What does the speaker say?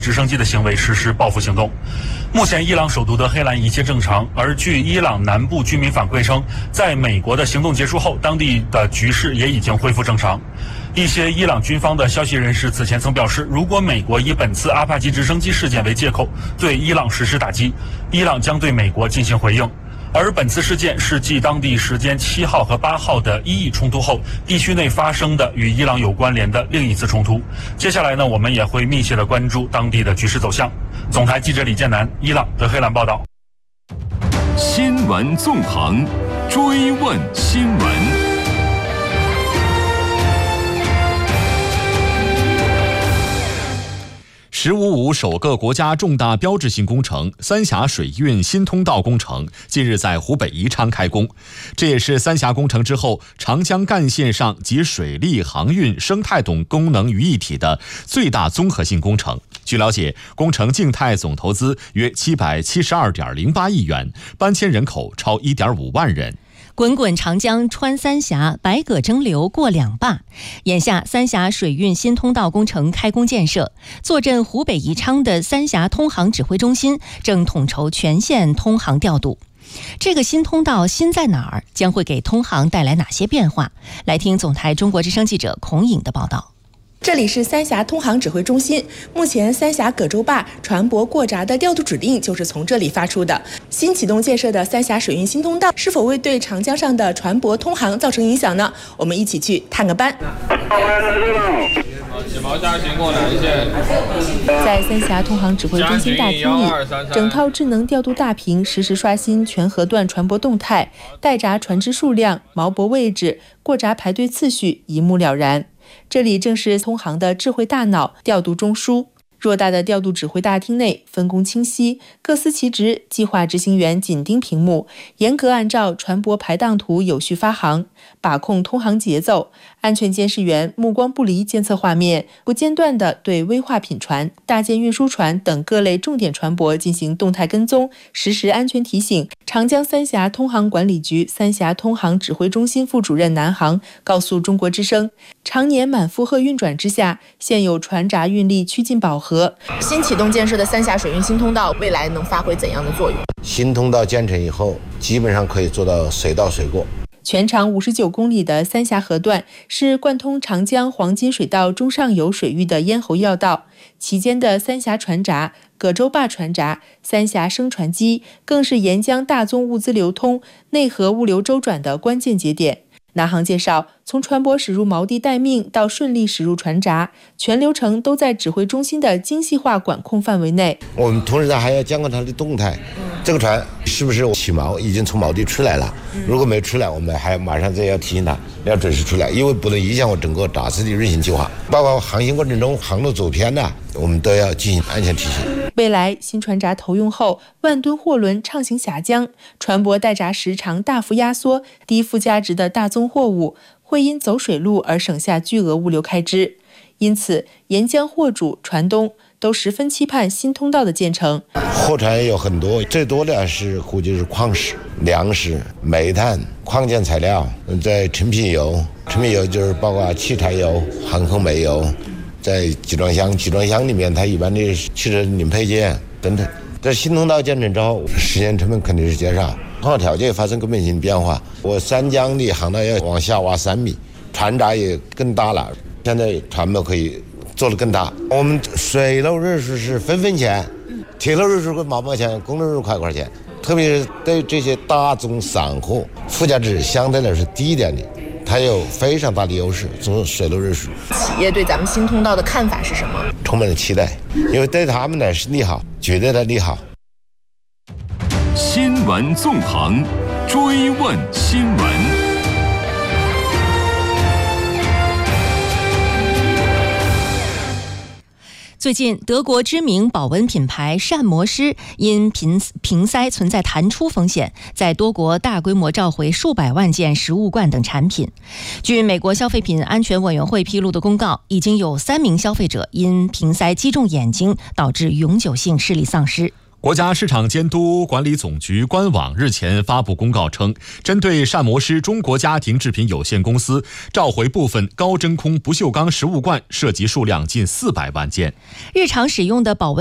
直升机的行为实施报复行动。目前伊朗首都的黑兰一切正常，而据伊朗南部居民反馈称，在美国的行动结束后，当地的局势也已经恢复正常。一些伊朗军方的消息人士此前曾表示，如果美国以本次阿帕奇直升机事件为借口对伊朗实施打击，伊朗将对美国进行回应。而本次事件是继当地时间7号和8号的伊以冲突后，地区内发生的与伊朗有关联的另一次冲突。接下来呢，我们也会密切的关注当地的局势走向。总台记者李建南，伊朗德黑兰报道。 新闻纵横，追问新闻。 “15+5”首个国家重大标志性工程三峡水运新通道工程近日在湖北宜昌开工，这也是三峡工程之后长江干线上集水利、航运、生态等功能于一体的最大综合性工程。据了解，工程静态总投资约772.08亿元，搬迁人口超1.5万人。 滚滚长江穿三峡，百舸争流过两坝。眼下三峡水运新通道工程开工建设，坐镇湖北宜昌的三峡通航指挥中心正统筹全线通航调度。这个新通道新在哪儿？将会给通航带来哪些变化？来听总台中国之声记者孔颖的报道。 这里是三峡通航指挥中心，目前三峡葛洲坝船舶过闸的调度指令就是从这里发出的。新启动建设的三峡水运新通道是否会对长江上的船舶通航造成影响呢？我们一起去探个班。在三峡通航指挥中心大厅里，整套智能调度大屏实时刷新全河段船舶动态、待闸船只数量、锚泊位置、过闸排队次序一目了然。这里正是通航的智慧大脑调度中枢。偌大的调度指挥大厅内分工清晰，各司其职，计划执行员紧盯屏幕，严格按照船舶排档图有序发航，把控通航节奏。安全监视员目光不离监测画面，不间断地对危化品船、大件运输船等各类重点船舶进行动态跟踪，实时安全提醒。长江三峡通航管理局三峡通航指挥中心副主任南航告诉中国之声，常年满负荷运转之下，现有船闸运力趋近饱和。新启动建设的三峡水运新通道未来能发挥怎样的作用？ 新通道建成以后，基本上可以做到水到水过。 全长59公里的三峡河段是贯通长江黄金水道中上游水域的咽喉要道，其间的三峡船闸、葛洲坝船闸、三峡升船机更是沿江大宗物资流通、内河物流周转的关键节点。南航介绍，从船舶驶入锚地待命到顺利驶入船闸，全流程都在指挥中心的精细化管控范围内。 我们同时还要监控它的动态，这个船是不是起锚，已经从锚地出来了？如果没出来，我们还马上再要提醒它要准时出来，因为不能影响我整个大致的运行计划，包括航行过程中航路走偏的，我们都要进行安全提醒。 未来新船闸投用后，万吨货轮畅行峡江，船舶待闸时长大幅压缩，低附加值的大宗货物会因走水路而省下巨额物流开支。因此，沿江货主、船东都十分期盼新通道的建成。 货船有很多，最多的是估计是矿石、粮食、煤炭、矿件材料，在成品油就是包括汽柴油、航空煤油，在集装箱里面它一般的汽车零配件等等。这新通道建成之后，时间成本肯定是减少，航行条件发生根本性变化。我三江的航道要往下挖3米，船闸也更大了，现在船舶可以做得更大。我们水路运输是分钱，铁路运输个毛钱，公路运输块钱。特别是对这些大宗散货，附加值相对来说低一点的，它有非常大的优势。从水路运输， 企业对咱们新通道的看法是什么？ 充满了期待，因为对他们来是利好，绝对的利好。 新闻纵横，追问新闻。 最近，德国知名保温品牌膳魔师因瓶塞存在弹出风险，在多国大规模召回数百万件食物罐等产品。据美国消费品安全委员会披露的公告，已经有3名消费者因瓶塞击中眼睛，导致永久性视力丧失。 国家市场监督管理总局官网日前发布公告称，针对膳魔师中国家庭制品有限公司召回部分高真空不锈钢食物罐，涉及数量近400万件。 日常使用的保温